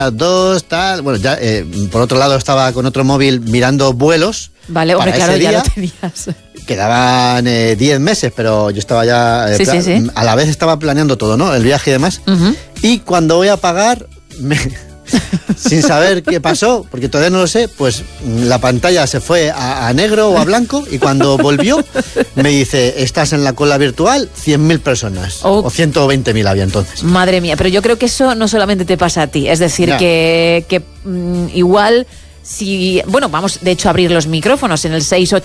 2, tal. Bueno, ya por otro lado estaba con otro móvil mirando vuelos. Vale, hombre, claro, ya lo tenías. Quedaban 10 meses, pero yo estaba ya... Sí. A la vez estaba planeando todo, ¿no? El viaje y demás. Uh-huh. Y cuando voy a pagar, sin saber qué pasó, porque todavía no lo sé, pues la pantalla se fue a negro o a blanco, y cuando volvió me dice, estás en la cola virtual, 100.000 personas. O 120.000 había entonces. Madre mía, pero yo creo que eso no solamente te pasa a ti, es decir, ya. que igual... Si, bueno, vamos de hecho a abrir los micrófonos en el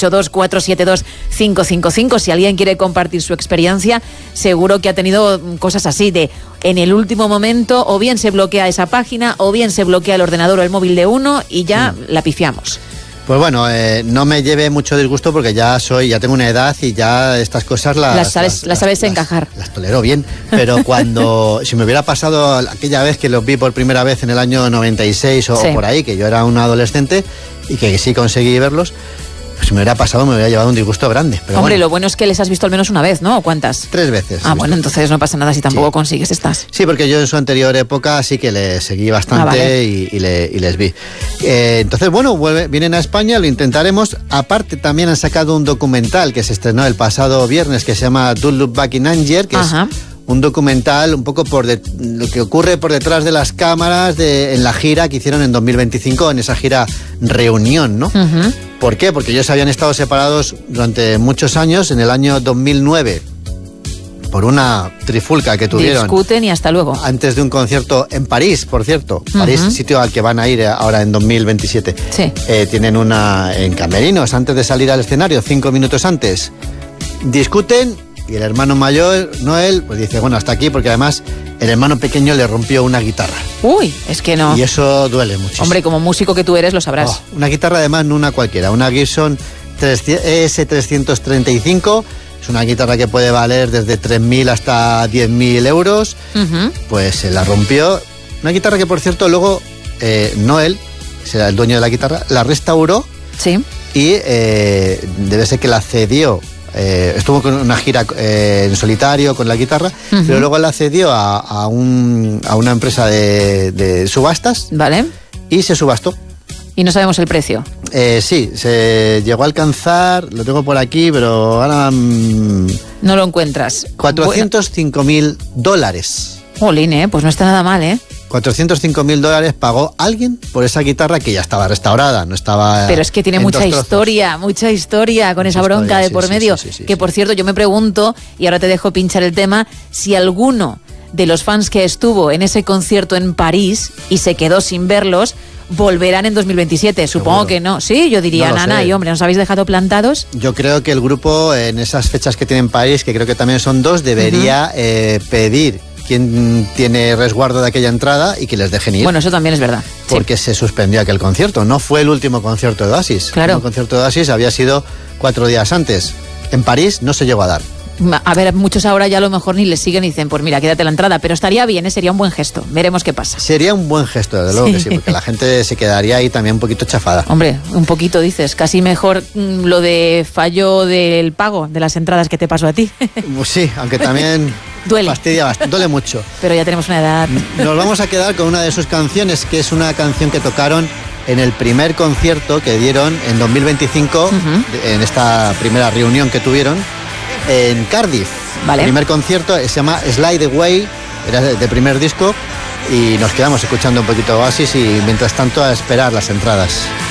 682-472-555. Si alguien quiere compartir su experiencia, seguro que ha tenido cosas así de en el último momento, o bien se bloquea esa página, o bien se bloquea el ordenador o el móvil de uno y ya la pifiamos. Pues bueno, no me lleve mucho disgusto porque ya tengo una edad y ya estas cosas las sabes encajar. Las tolero bien, pero si me hubiera pasado aquella vez que los vi por primera vez en el año 96 o por ahí, que yo era un adolescente y que sí conseguí verlos, pues si me hubiera pasado me hubiera llevado un disgusto grande. Pero hombre, lo bueno es que les has visto al menos una vez, ¿no? ¿O cuántas? 3 veces. Bueno, entonces no pasa nada si tampoco consigues estas. Sí, porque yo en su anterior época sí que les seguí bastante y les vi. Entonces, bueno, vienen a España, lo intentaremos. Aparte, también han sacado un documental que se estrenó el pasado viernes que se llama Don't Look Back in Anger, que es un documental un poco lo que ocurre por detrás de las cámaras en la gira que hicieron en 2025, en esa gira Reunión, ¿no? Uh-huh. ¿Por qué? Porque ellos habían estado separados durante muchos años. En el año 2009, por una trifulca que tuvieron. Discuten y hasta luego. Antes de un concierto en París, por cierto. París, sitio al que van a ir ahora en 2027. Sí. Tienen una en camerinos, antes de salir al escenario, 5 minutos antes. Discuten y el hermano mayor, Noel, pues dice, bueno, hasta aquí, porque además el hermano pequeño le rompió una guitarra. Uy, es que no. Y eso duele muchísimo. Hombre, como músico que tú eres, lo sabrás. Una guitarra además, no una cualquiera, una Gibson ES335. Es una guitarra que puede valer desde 3.000 hasta 10.000 euros. Uh-huh. Pues se la rompió. Una guitarra que, por cierto, luego Noel, será el dueño de la guitarra, la restauró. Sí. Y debe ser que la cedió. Estuvo con una gira en solitario con la guitarra, pero luego la cedió a una empresa de subastas. Vale. Y se subastó. ¿Y no sabemos el precio? Sí, se llegó a alcanzar, lo tengo por aquí, pero ahora... no lo encuentras. $405.000. Jolín, pues no está nada mal, ¿eh? $405.000 pagó alguien por esa guitarra que ya estaba restaurada, no estaba... Pero es que tiene mucha historia con esa bronca de por medio. Que por cierto, yo me pregunto, y ahora te dejo pinchar el tema, si alguno de los fans que estuvo en ese concierto en París y se quedó sin verlos, volverán en 2027. Supongo que no. Sí, yo diría, Nana, y hombre, ¿nos habéis dejado plantados? Yo creo que el grupo, en esas fechas que tiene en París, que creo que también son 2, debería pedir quién tiene resguardo de aquella entrada y que les dejen ir. Bueno, eso también es verdad. Porque se suspendió aquel concierto. No fue el último concierto de Oasis. Claro. El concierto de Oasis había sido 4 días antes. En París no se llegó a dar. A ver, muchos ahora ya a lo mejor ni les siguen y dicen, pues mira, quédate la entrada, pero estaría bien, sería un buen gesto, veremos qué pasa. Sería un buen gesto, desde luego que sí, porque la gente se quedaría ahí también un poquito chafada. Hombre, un poquito dices, casi mejor lo de fallo del pago de las entradas que te pasó a ti. Sí, aunque también duele. Fastidia bastante, duele mucho. Pero ya tenemos una edad. Nos vamos a quedar con una de sus canciones, que es una canción que tocaron en el primer concierto que dieron en 2025, en esta primera reunión que tuvieron en Cardiff. Vale. El primer concierto se llama Slide Away, era de primer disco, y nos quedamos escuchando un poquito Oasis y mientras tanto a esperar las entradas.